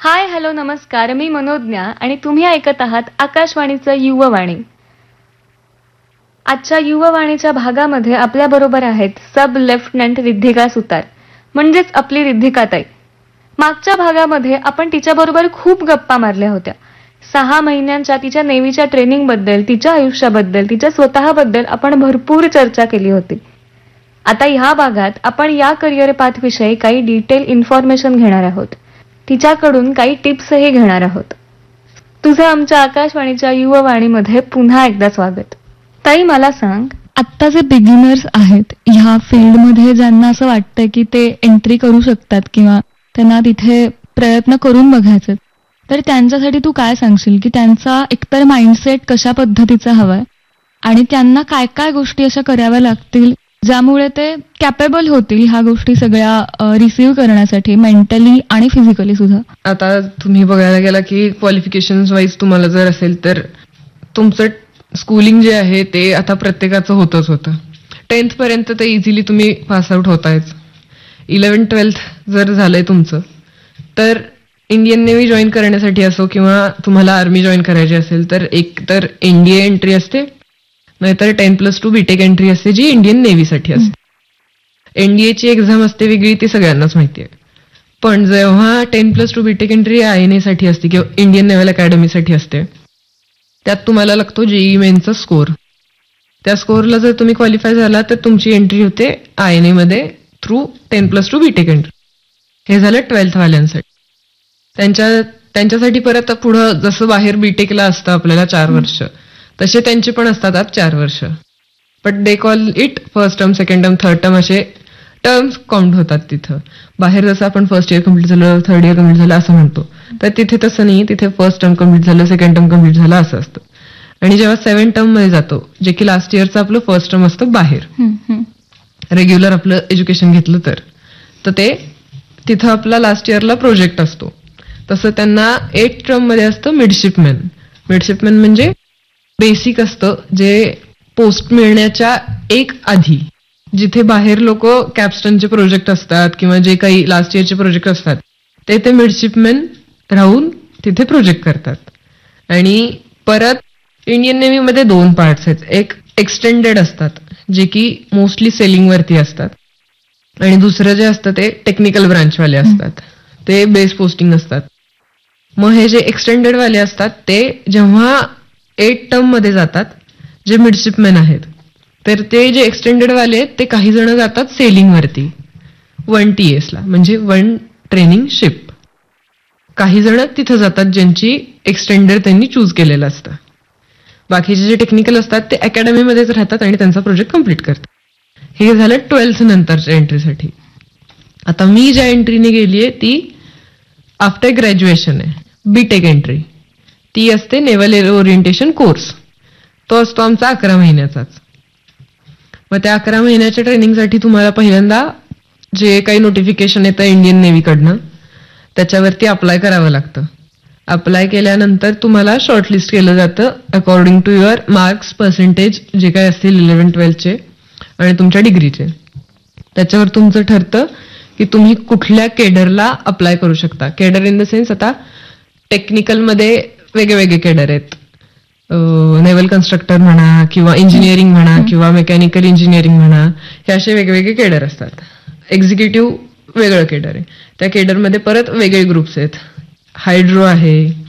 Hi hello नमस्कार, मी मनोज्ञा आणि तुम्ही ऐकत आहात आकाशवाणीचं युववाणी. आजच्या युववाणीच्या भागामध्ये आपल्याबरोबर आहेत सब लेफ्टनंट रिद्धिका सुतार, म्हणजेच आपली रिद्धिकाताई. मागच्या भागामध्ये आपण तिच्याबरोबर खूप गप्पा मारल्या होत्या. 6 महिन्यांच्या तिच्या नेव्हीच्या ट्रेनिंगबद्दल, तिच्या आयुष्याबद्दल, तिच्या स्वतःबद्दल आपण भरपूर चर्चा केली होती. आता ह्या भागात आपण या करिअर पाथ विषयी काही डिटेल इन्फॉर्मेशन घेणार आहोत. तिच्याकडून काही टिप्सही घेणार आहोत. तुझं आमच्या आकाशवाणीच्या युववाणीमध्ये पुन्हा एकदा स्वागत. ताई, मला सांग, आत्ता जे बिगिनर्स आहेत ह्या फील्डमध्ये, ज्यांना असं वाटतं की ते एंट्री करू शकतात किंवा त्यांना तिथे प्रयत्न करून बघायचे, तर त्यांच्यासाठी तू काय सांगशील की त्यांचा एकतर माइंडसेट कशा पद्धतीचा हवाय आणि त्यांना काय काय गोष्टी अशा कराव्या लागतील ज्यामुळे ते कॅपेबल होतील ह्या गोष्टी सगळ्या रिसीव्ह करण्यासाठी, मेंटली आणि फिजिकली सुद्धा? आता तुम्ही बघायला गेला की क्वालिफिकेशन वाईज तुम्हाला जर असेल तर तुमचं स्कूलिंग जे आहे ते आता प्रत्येकाचं होतं. 10th पर्यंत ते इझिली तुम्ही पासआउट होतायच. 11th-12th जर झालंय तुमचं तर इंडियन नेव्ही जॉईन करण्यासाठी असो किंवा तुम्हाला आर्मी जॉईन करायची असेल तर एक तर एनडीए एंट्री असते, नाहीतर 10+2 बीटेक एंट्री असते जी इंडियन नेव्हीसाठी असते. एनडीएची एक्झाम असते वेगळी, ती सगळ्यांनाच माहिती आहे. पण जेव्हा 10+2 बीटेक एंट्री INA साठी असते किंवा इंडियन नेव्हल अकॅडमीसाठी असते, त्यात तुम्हाला लागतो जेईई मेनचा स्कोर. त्या स्कोरला जर तुम्ही क्वालिफाय झाला तर तुमची एंट्री होते INA मध्ये थ्रू 10+2 बीटेक एंट्री. हे झालं 12th वाल्यांसाठी. त्यांच्यासाठी परत पुढं जसं बाहेर बीटेकला असतं आपल्याला 4 वर्ष, तसे त्यांचे पण असतात आज 4 वर्ष. But they call it first term, second term, third term असे टर्म्स काउंट होतात तिथं. बाहेर जसं आपण फर्स्ट इयर कम्प्लीट झालं, थर्ड इयर कम्प्लीट झालं असं म्हणतो, तर तिथे तसं नाही. तिथे फर्स्ट टर्म कम्प्लीट झालं, सेकंड टर्म कम्प्लीट झालं असं असतं. आणि जेव्हा 7th टर्म मध्ये जातो, जे की लास्ट इयरचं आपलं फर्स्ट टर्म असतं बाहेर रेग्युलर आपलं एज्युकेशन घेतलं तर ते तिथं आपला लास्ट इयरला प्रोजेक्ट असतो. तसं त्यांना 8th टर्म मध्ये असतं मिडशिपमॅन. मिडशिपमॅन म्हणजे बेसिक असतं, जे पोस्ट मिळण्याच्या एक आधी जिथे बाहेर लोक कॅप्स्टनचे प्रोजेक्ट असतात किंवा जे काही लास्ट इयरचे प्रोजेक्ट असतात ते मिडशिपमॅन राहून तिथे प्रोजेक्ट करतात. आणि परत इंडियन नेव्हीमध्ये 2 पार्ट्स आहेत. एक एक्सटेंडेड असतात जे की मोस्टली सेलिंग वरती असतात, आणि दुसरं जे असतं ते टेक्निकल ब्रांचवाले असतात, ते बेस पोस्टिंग असतात. मग हे जे एक्सटेंडेड वाले असतात ते जेव्हा 8th टर्म मध्ये जातात, जे मिडशिपमॅन आहेत, तर ते जे एक्सटेंडेड वाले आहेत ते काही जण जातात सेलिंग वरती 1 TS ला, म्हणजे 1 ट्रेनिंग शिप. काही जण तिथं जातात ज्यांची एक्सटेंडेड त्यांनी चूज केलेलं असतं. बाकीचे जे टेक्निकल असतात ते अकॅडमीमध्येच राहतात आणि त्यांचा प्रोजेक्ट कम्प्लीट करतात. हे झालं 12th नंतरच्या एंट्रीसाठी. आता मी ज्या एंट्रीने गेलीये ती आफ्टर ग्रॅज्युएशन आहे, बीटेक एंट्री. ती असते नेव्हल ओरिएंटेशन कोर्स. तो असतो आमचा 11 महिन्याचाच. मग त्या 11 महिन्याच्या ट्रेनिंगसाठी तुम्हाला पहिल्यांदा जे काही नोटिफिकेशन येतं इंडियन नेव्हीकडनं त्याच्यावरती अप्लाय करावं लागतं. अप्लाय केल्यानंतर तुम्हाला शॉर्टलिस्ट केलं जातं according to your marks, percentage जे काही असतील 11th-12th आणि तुमच्या डिग्रीचे. त्याच्यावर तुमचं ठरतं की तुम्ही कुठल्या केडरला अप्लाय करू शकता. केडर इन द सेन्स, आता टेक्निकलमध्ये वेगवेगळे केडर आहेत. नेव्हल कन्स्ट्रक्टर म्हणा किंवा इंजिनिअरिंग म्हणा किंवा मेकॅनिकल इंजिनिअरिंग म्हणा, हे असे वेगवेगळे केडर असतात. एक्झिक्युटिव्ह वेगळं केडर आहे. त्या केडरमध्ये परत वेगळे ग्रुप्स आहेत. हायड्रो आहे,